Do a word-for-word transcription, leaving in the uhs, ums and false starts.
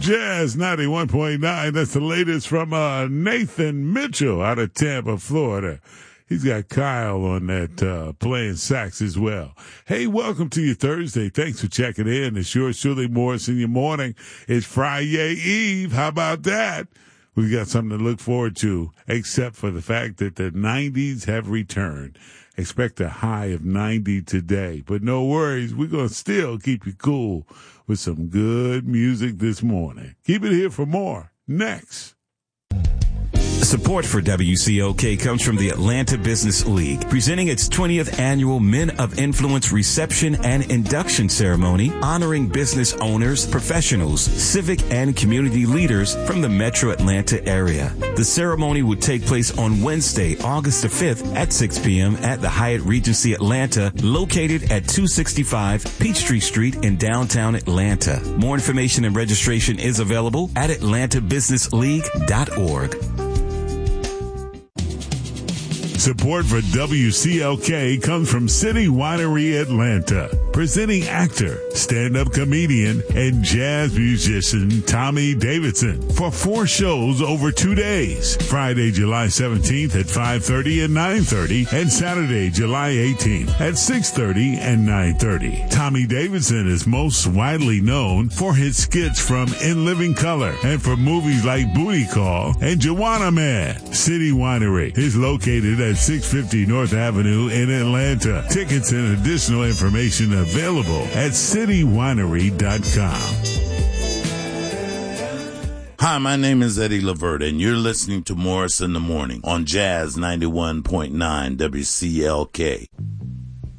Jazz ninety-one point nine. That's the latest from uh, Nathan Mitchell out of Tampa, Florida. He's got Kyle on that uh, playing sax as well. Hey, welcome to your Thursday. Thanks for checking in. It's yours truly, Morris, in your morning. It's Friday Eve. How about that? We've got something to look forward to, except for the fact that the nineties have returned. Expect a high of ninety today. But no worries, we're going to still keep you cool with some good music this morning. Keep it here for more. Next. Support for W C L K comes from the Atlanta Business League, presenting its twentieth annual Men of Influence reception and induction ceremony, honoring business owners, professionals, civic and community leaders from the metro Atlanta area. The ceremony will take place on Wednesday, August the fifth at six p.m. at the Hyatt Regency Atlanta, located at two sixty-five Peachtree Street in downtown Atlanta. More information and registration is available at atlanta business league dot org. Support for W C L K comes from City Winery Atlanta, presenting actor, stand-up comedian, and jazz musician Tommy Davidson for four shows over two days. Friday, July seventeenth at five thirty and nine thirty, and Saturday, July eighteenth at six thirty and nine thirty. Tommy Davidson is most widely known for his skits from In Living Color and for movies like Booty Call and Joanna Man. City Winery is located at six fifty North Avenue in Atlanta. Tickets and additional information available at city winery dot com. Hi, my name is Eddie Lavert, and you're listening to Morris in the Morning on Jazz ninety-one point nine W C L K.